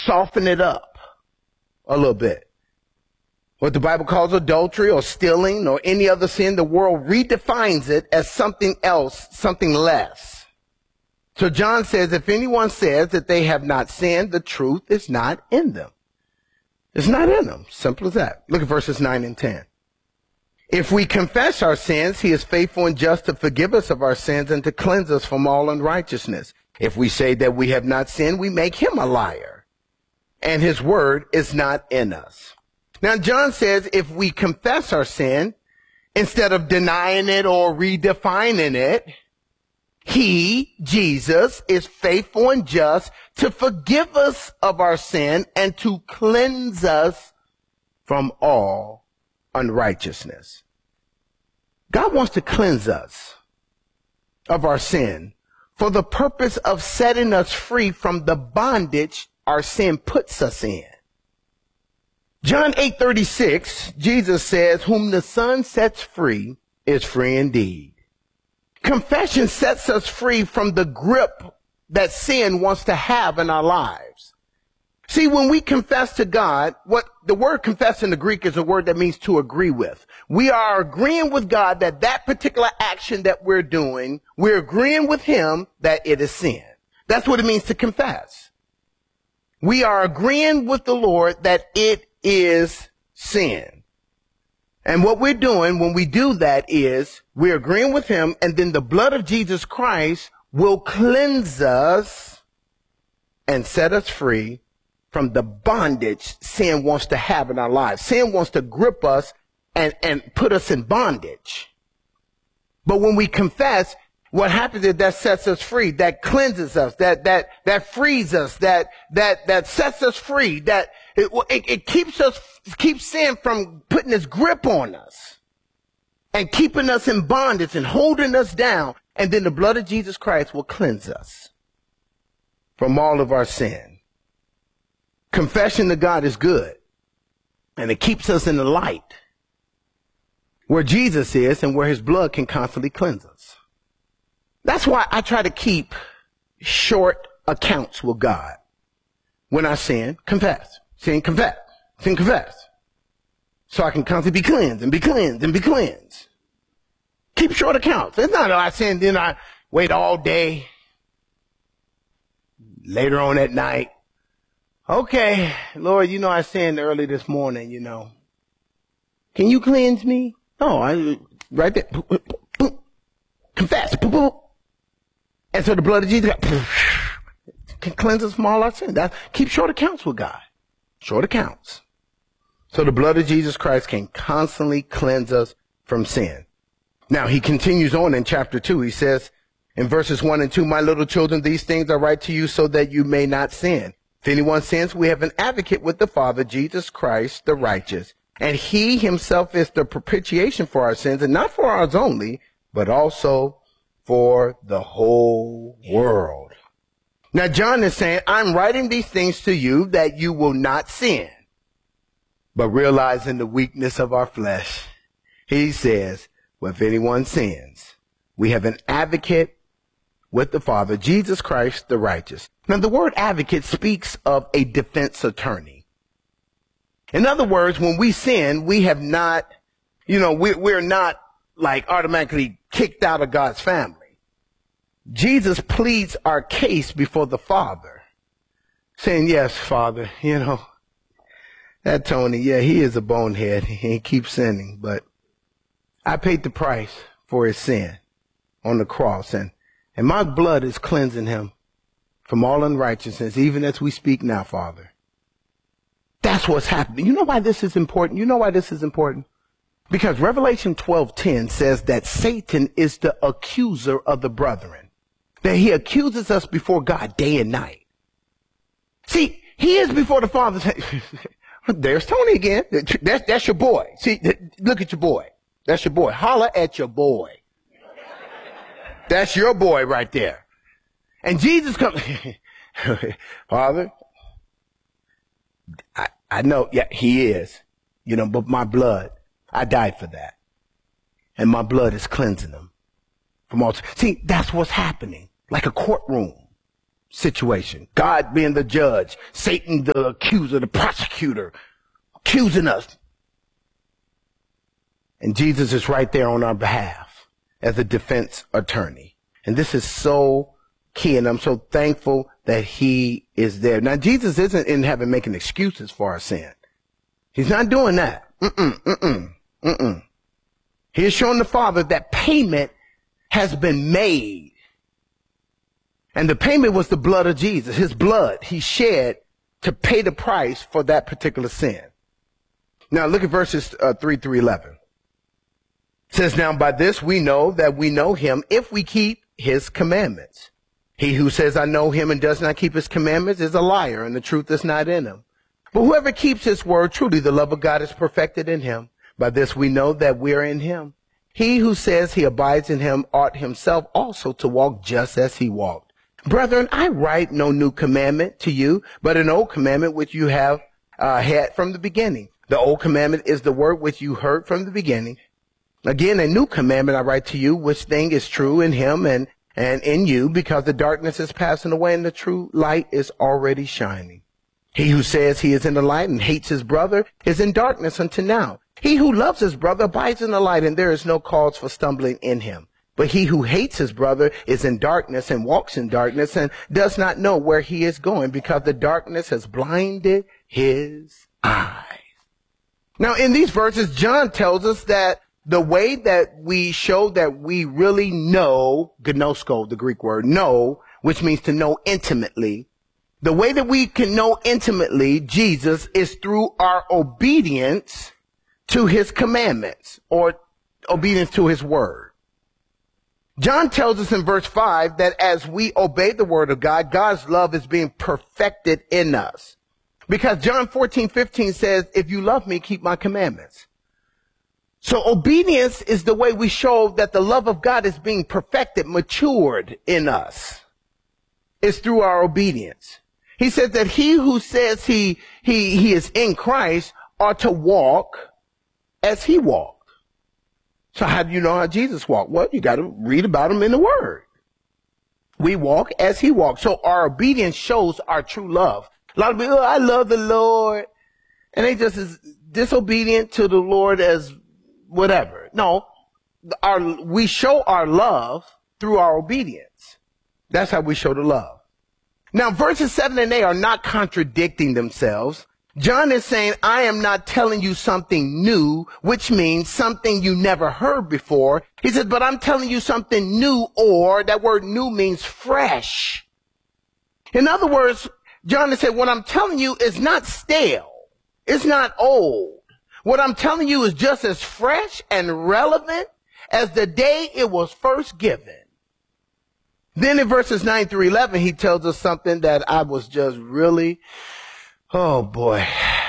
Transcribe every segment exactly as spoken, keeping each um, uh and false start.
soften it up a little bit. What the Bible calls adultery or stealing or any other sin, the world redefines it as something else, something less. So John says, if anyone says that they have not sinned, the truth is not in them. It's not in them. Simple as that. Look at verses nine and ten. If we confess our sins, he is faithful and just to forgive us of our sins and to cleanse us from all unrighteousness. If we say that we have not sinned, we make him a liar, and his word is not in us. Now, John says if we confess our sin, instead of denying it or redefining it, he, Jesus, is faithful and just to forgive us of our sin and to cleanse us from all unrighteousness. God wants to cleanse us of our sin for the purpose of setting us free from the bondage our sin puts us in. John eight thirty-six, Jesus says, whom the Son sets free is free indeed. Confession sets us free from the grip that sin wants to have in our lives. See, when we confess to God, what the word confess in the Greek is a word that means to agree with. We are agreeing with God that that particular action that we're doing, we're agreeing with him that it is sin. That's what it means to confess. We are agreeing with the Lord that it is sin. And what we're doing when we do that is we're agreeing with him, and then the blood of Jesus Christ will cleanse us and set us free from the bondage sin wants to have in our lives. Sin wants to grip us and, and put us in bondage. But when we confess, what happens is that sets us free, that cleanses us, that, that, that frees us, that, that, that sets us free, that it, it, it keeps us, keeps sin from putting its grip on us and keeping us in bondage and holding us down. And then the blood of Jesus Christ will cleanse us from all of our sin. Confession to God is good, and it keeps us in the light where Jesus is and where his blood can constantly cleanse us. That's why I try to keep short accounts with God. When I sin, confess. Sin, confess. Sin, confess. So I can constantly be cleansed and be cleansed and be cleansed. Keep short accounts. It's not that I sin, then I wait all day. Later on at night. Okay, Lord, you know I sinned early this morning, you know. Can you cleanse me? No, I, right there. Confess. And so the blood of Jesus can cleanse us from all our sins. That, keep short accounts with God. Short accounts. So the blood of Jesus Christ can constantly cleanse us from sin. Now, he continues on in chapter two. He says in verses one and two, my little children, these things I write to you so that you may not sin. If anyone sins, we have an advocate with the Father, Jesus Christ, the righteous. And he himself is the propitiation for our sins, and not for ours only, but also for the whole world. Now, John is saying, I'm writing these things to you that you will not sin. But realizing the weakness of our flesh, he says, well, if anyone sins, we have an advocate with the Father, Jesus Christ, the righteous. Now, the word advocate speaks of a defense attorney. In other words, when we sin, we have not, you know, we're, we're not like automatically kicked out of God's family. Jesus pleads our case before the Father, saying, yes, Father, you know, that Tony, yeah, he is a bonehead. He keeps sinning, but I paid the price for his sin on the cross, and, and my blood is cleansing him from all unrighteousness, even as we speak now, Father. That's what's happening. You know why this is important? You know why this is important? Because Revelation twelve ten says that Satan is the accuser of the brethren, that he accuses us before God day and night. See, he is before the Father. There's Tony again. That's, that's your boy. See, look at your boy. That's your boy. Holler at your boy. That's your boy right there. And Jesus comes, Father, I, I know, yeah, he is, you know, but my blood, I died for that. And my blood is cleansing him from all. See, that's what's happening. Like a courtroom. situation. God being the judge, Satan the accuser, the prosecutor, accusing us. And Jesus is right there on our behalf as a defense attorney. And this is so key, and I'm so thankful that he is there. Now, Jesus isn't in heaven making excuses for our sin. He's not doing that. Mm-mm, mm-mm, mm-mm. He is showing the Father that payment has been made. And the payment was the blood of Jesus, his blood he shed to pay the price for that particular sin. Now look at verses uh, three through eleven. It says, now by this we know that we know him if we keep his commandments. He who says, I know him and does not keep his commandments is a liar, and the truth is not in him. But whoever keeps his word, truly the love of God is perfected in him. By this we know that we are in him. He who says he abides in him ought himself also to walk just as he walked. Brethren, I write no new commandment to you, but an old commandment which you have uh, had from the beginning. The old commandment is the word which you heard from the beginning. Again, a new commandment I write to you, which thing is true in him and, and in you, because the darkness is passing away and the true light is already shining. He who says he is in the light and hates his brother is in darkness until now. He who loves his brother abides in the light, and there is no cause for stumbling in him. But he who hates his brother is in darkness and walks in darkness and does not know where he is going, because the darkness has blinded his eyes. Now, in these verses, John tells us that the way that we show that we really know, gnosko, the Greek word, know, which means to know intimately, the way that we can know intimately Jesus is through our obedience to his commandments, or obedience to his word. John tells us in verse five that as we obey the word of God, God's love is being perfected in us. Because John fourteen fifteen says, if you love me, keep my commandments. So obedience is the way we show that the love of God is being perfected, matured in us. It's through our obedience. He says that he who says he, he, he is in Christ ought to walk as he walked. So how do you know how Jesus walked? Well, you got to read about him in the word. We walk as he walked. So our obedience shows our true love. A lot of people, oh, I love the Lord. And they just as disobedient to the Lord as whatever. No, our, we show our love through our obedience. That's how we show the love. Now, verses seven and eight are not contradicting themselves. John is saying, I am not telling you something new, which means something you never heard before. He says, but I'm telling you something new, or that word new means fresh. In other words, John is saying, what I'm telling you is not stale. It's not old. What I'm telling you is just as fresh and relevant as the day it was first given. Then in verses nine through eleven, he tells us something that I was just really, oh boy,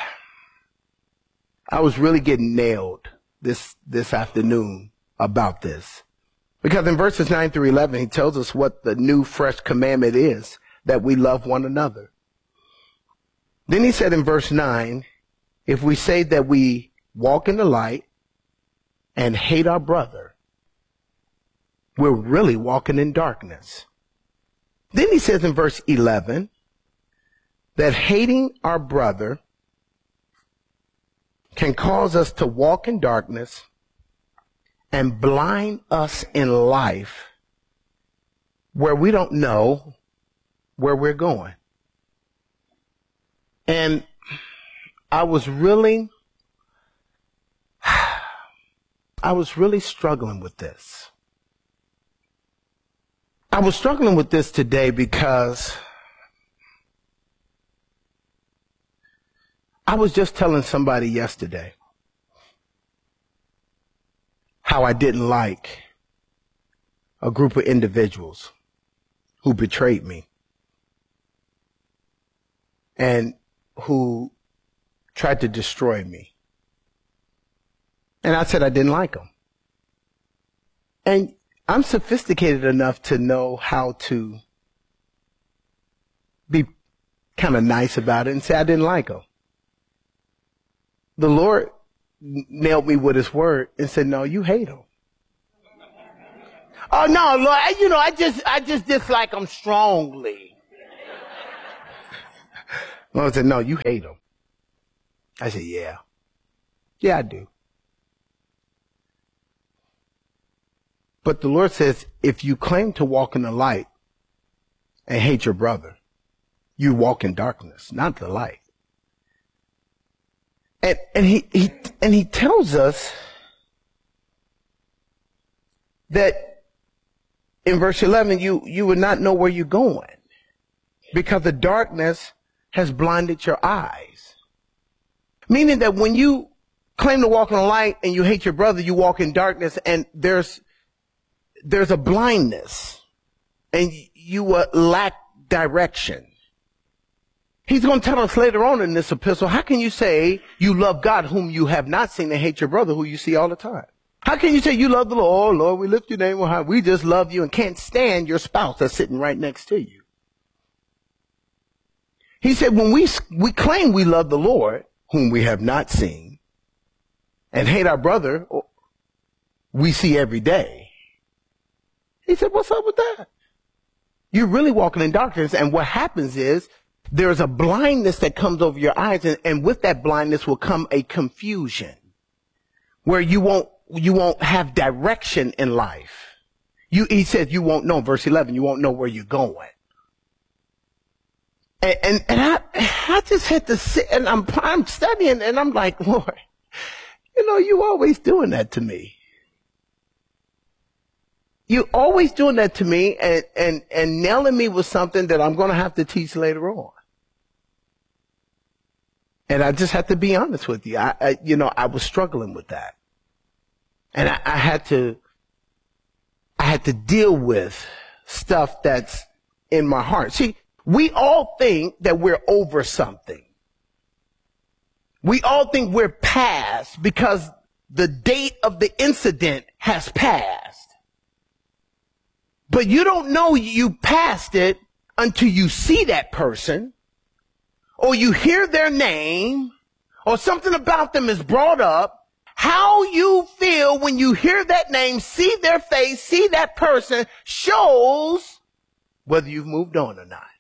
I was really getting nailed this, this afternoon about this. Because in verses nine through eleven, he tells us what the new fresh commandment is, that we love one another. Then he said in verse nine, if we say that we walk in the light and hate our brother, we're really walking in darkness. Then he says in verse eleven that hating our brother can cause us to walk in darkness and blind us in life where we don't know where we're going. And I was really, I was really struggling with this. I was struggling with this today because I was just telling somebody yesterday how I didn't like a group of individuals who betrayed me and who tried to destroy me. And I said I didn't like them. And I'm sophisticated enough to know how to be kind of nice about it and say I didn't like them. The Lord nailed me with his word and said, no, you hate them. Oh, no, Lord, you know, I just, I just dislike them strongly. Lord said, no, you hate them. I said, yeah. Yeah, I do. But the Lord says, if you claim to walk in the light and hate your brother, you walk in darkness, not the light. And, and he, he, and he tells us that in verse eleven, you, you would not know where you're going because the darkness has blinded your eyes. Meaning that when you claim to walk in the light and you hate your brother, you walk in darkness, and there's, there's a blindness, and you uh, lack direction. He's going to tell us later on in this epistle, how can you say you love God whom you have not seen and hate your brother who you see all the time? How can you say you love the Lord? Oh, Lord, we lift your name on high. We just love you and can't stand your spouse that's sitting right next to you. He said when we, we claim we love the Lord whom we have not seen and hate our brother we see every day. He said, what's up with that? You're really walking in darkness, and what happens is there's a blindness that comes over your eyes, and, and with that blindness will come a confusion where you won't, you won't have direction in life. You, he says you won't know, verse eleven, you won't know where you're going. And, and, and I, I just had to sit, and I'm, I'm studying, and I'm like, Lord, you know, you always doing that to me. You're always doing that to me and, and, and nailing me with something that I'm going to have to teach later on. And I just have to be honest with you. I, I you know, I was struggling with that. And I, I had to, I had to deal with stuff that's in my heart. See, we all think that we're over something. We all think we're past because the date of the incident has passed. But you don't know you passed it until you see that person, or you hear their name, or something about them is brought up. How you feel when you hear that name, see their face, see that person, shows whether you've moved on or not.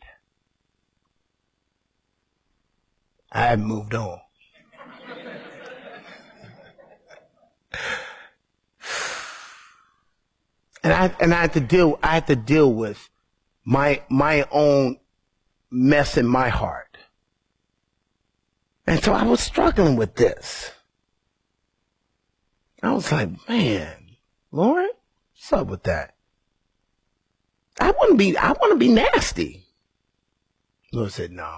I haven't moved on. And I, and I had to deal, I had to deal with my, my own mess in my heart. And so I was struggling with this. I was like, man, Lord, what's up with that? I want to be, I want to be nasty. The Lord said, no.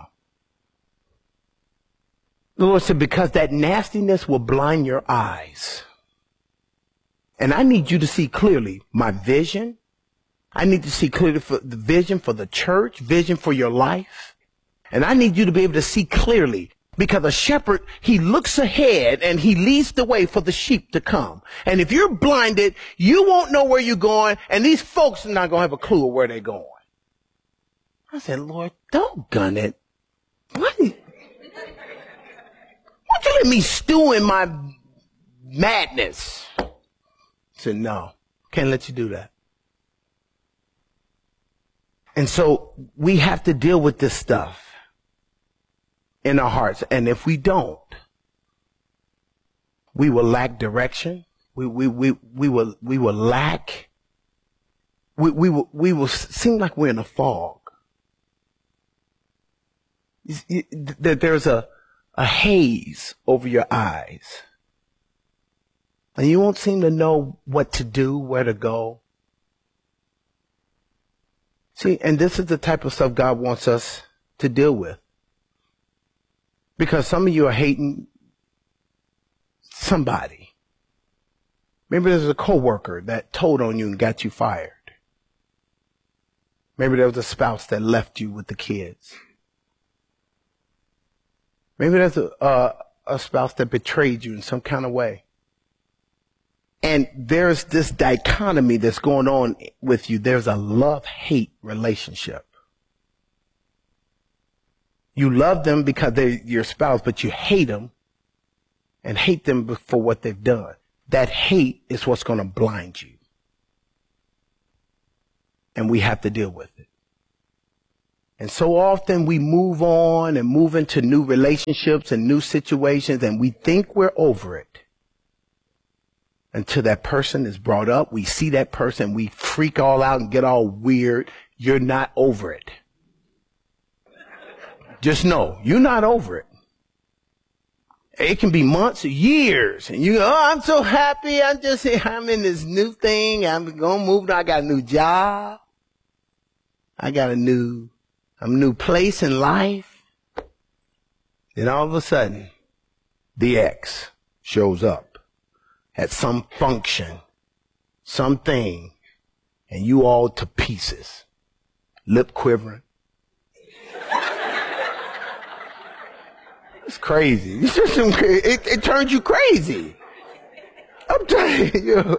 The Lord said, because that nastiness will blind your eyes. And I need you to see clearly my vision. I need to see clearly for the vision for the church, vision for your life. And I need you to be able to see clearly, because a shepherd, he looks ahead and he leads the way for the sheep to come. And if you're blinded, you won't know where you're going, and these folks are not going to have a clue of where they're going. I said, Lord, doggone it. Why, why don't you let me stew in my madness? I said, no, can't let you do that. And so we have to deal with this stuff in our hearts. And if we don't, we will lack direction. We, we, we, we will, we will lack, we, we will, we will seem like we're in a fog. That there's a, a haze over your eyes. And you won't seem to know what to do, where to go. See, and this is the type of stuff God wants us to deal with. Because some of you are hating somebody. Maybe there's a coworker that told on you and got you fired. Maybe there was a spouse that left you with the kids. Maybe there's a, uh, a spouse that betrayed you in some kind of way. And there's this dichotomy that's going on with you. There's a love-hate relationship. You love them because they're your spouse, but you hate them and hate them for what they've done. That hate is what's going to blind you. And we have to deal with it. And so often we move on and move into new relationships and new situations, and we think we're over it. Until that person is brought up, we see that person, we freak all out and get all weird. You're not over it. Just know, you're not over it. It can be months or years, and you go, oh, I'm so happy. I'm just, I'm in this new thing. I'm going to move. I got a new job. I got a new, a new place in life. Then all of a sudden, the ex shows up at some function, something, and you all to pieces, lip quivering. It's crazy. It, it turns you crazy. I'm telling you.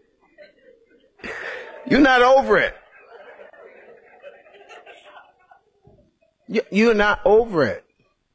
You're not over it. You're not over it.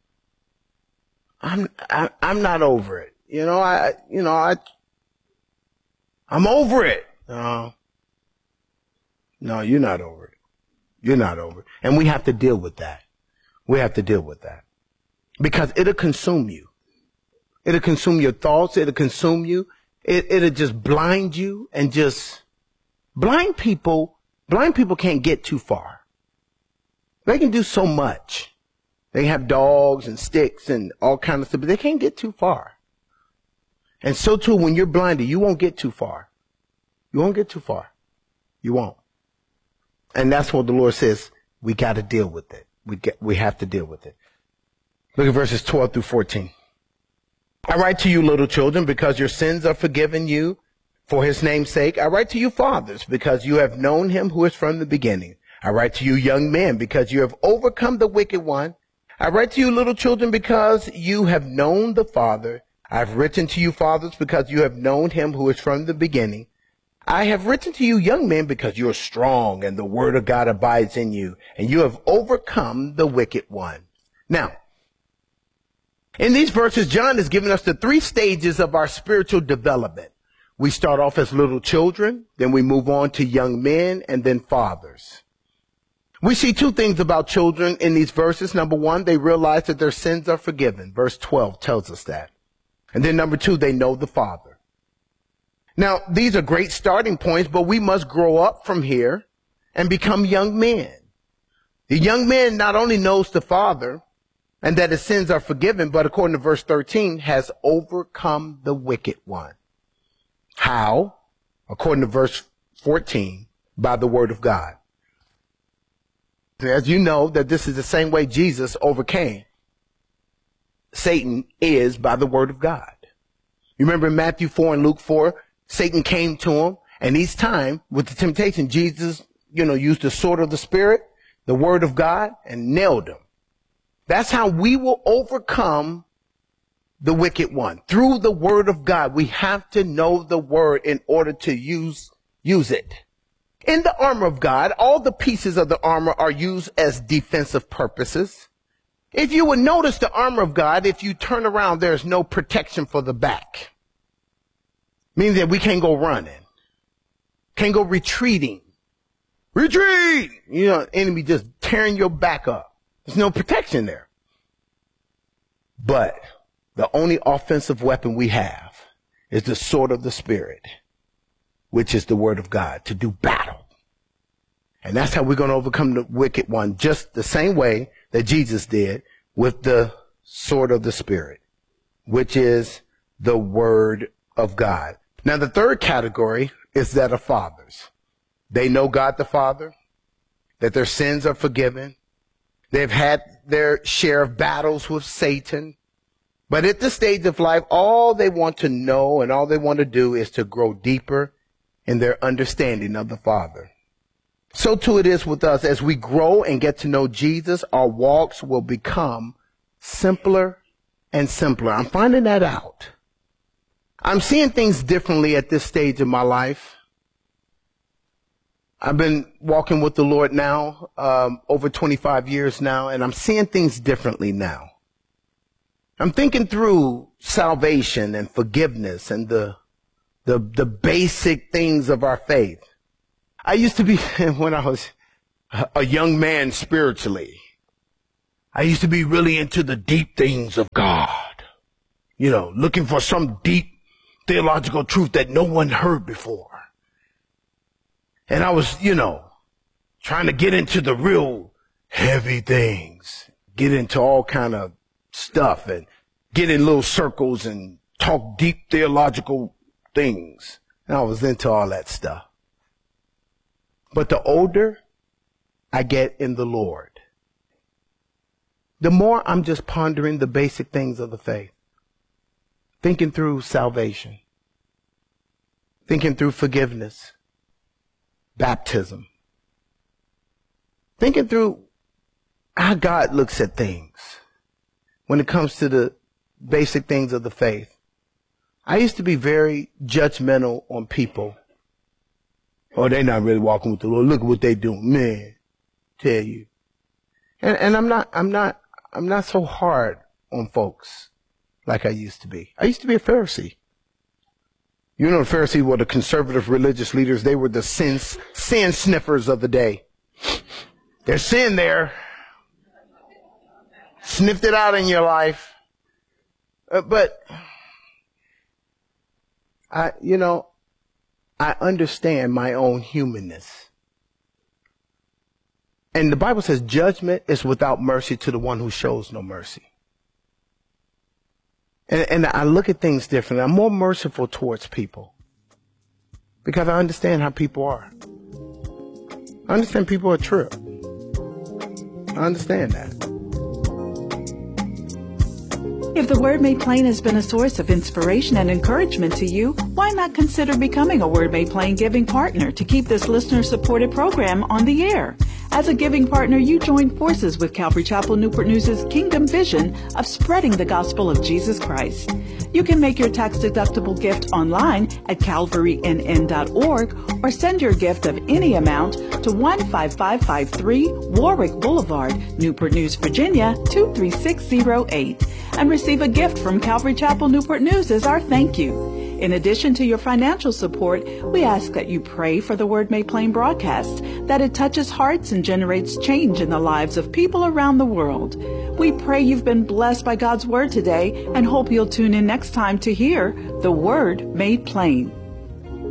I'm, I, I'm not over it. You know, I, you know, I, I'm over it. No. No, you're not over it. You're not over it. And we have to deal with that. We have to deal with that. Because it'll consume you. It'll consume your thoughts. It'll consume you. It, it'll just blind you and just blind people. Blind people can't get too far. They can do so much. They have dogs and sticks and all kinds of stuff, but they can't get too far. And so too, when you're blinded, you won't get too far. You won't get too far. You won't. And that's what the Lord says. We got to deal with it. We get, we have to deal with it. Look at verses twelve through fourteen. I write to you, little children, because your sins are forgiven you for his name's sake. I write to you, fathers, because you have known him who is from the beginning. I write to you, young men, because you have overcome the wicked one. I write to you, little children, because you have known the Father. I've written to you, fathers, because you have known him who is from the beginning. I have written to you, young men, because you are strong and the word of God abides in you, and you have overcome the wicked one. Now, in these verses, John is giving us the three stages of our spiritual development. We start off as little children, then we move on to young men, and then fathers. We see two things about children in these verses. Number one, they realize that their sins are forgiven. Verse twelve tells us that. And then number two, they know the Father. Now, these are great starting points, but we must grow up from here and become young men. The young man not only knows the Father and that his sins are forgiven, but according to verse thirteen, has overcome the wicked one. How? According to verse fourteen, by the word of God. As you know, that this is the same way Jesus overcame Satan is by the word of God. You remember in Matthew four and Luke four, Satan came to him, and each time with the temptation, Jesus, you know, used the sword of the Spirit, the word of God, and nailed him. That's how we will overcome the wicked one. Through the word of God. We have to know the word in order to use, use it. In the armor of God, all the pieces of the armor are used as defensive purposes. If you would notice the armor of God, if you turn around, there's no protection for the back. Means that we can't go running. Can't go retreating. Retreat! You know, enemy just tearing your back up. There's no protection there. But the only offensive weapon we have is the sword of the Spirit, which is the word of God, to do battle. And that's how we're going to overcome the wicked one, just the same way that Jesus did with the sword of the Spirit, which is the word of God. Now, the third category is that of fathers. They know God the Father, that their sins are forgiven. They've had their share of battles with Satan. But at this stage of life, all they want to know and all they want to do is to grow deeper in their understanding of the Father. So too it is with us. As we grow and get to know Jesus, our walks will become simpler and simpler. I'm finding that out. I'm seeing things differently at this stage of my life. I've been walking with the Lord now, um, over twenty-five years now, and I'm seeing things differently now. I'm thinking through salvation and forgiveness and the, the, the basic things of our faith. I used to be, when I was a young man spiritually, I used to be really into the deep things of God. You know, looking for some deep theological truth that no one heard before. And I was, you know, trying to get into the real heavy things, get into all kind of stuff and get in little circles and talk deep theological things. And I was into all that stuff. But the older I get in the Lord, the more I'm just pondering the basic things of the faith, thinking through salvation, thinking through forgiveness, baptism, thinking through how God looks at things when it comes to the basic things of the faith. I used to be very judgmental on people. Oh, they're not really walking with the Lord. Look at what they doing, man. Tell you. And, and I'm not, I'm not, I'm not so hard on folks like I used to be. I used to be a Pharisee. You know, the Pharisees were the conservative religious leaders. They were the sin, sin sniffers of the day. There's sin there. Sniffed it out in your life. Uh, but, I, you know, I understand my own humanness. And the Bible says judgment is without mercy to the one who shows no mercy. And, and I look at things differently. I'm more merciful towards people because I understand how people are. I understand people are true. I understand that. If the Word Made Plain has been a source of inspiration and encouragement to you, why not consider becoming a Word Made Plain giving partner to keep this listener-supported program on the air? As a giving partner, you join forces with Calvary Chapel Newport News' Kingdom Vision of spreading the gospel of Jesus Christ. You can make your tax-deductible gift online at calvary n n dot org or send your gift of any amount to one five five five three Warwick Boulevard, Newport News, Virginia two three six zero eight, and receive a gift from Calvary Chapel Newport News as our thank you. In addition to your financial support, we ask that you pray for the Word Made Plain broadcast, that it touches hearts and generates change in the lives of people around the world. We pray you've been blessed by God's Word today and hope you'll tune in next time to hear the Word Made Plain.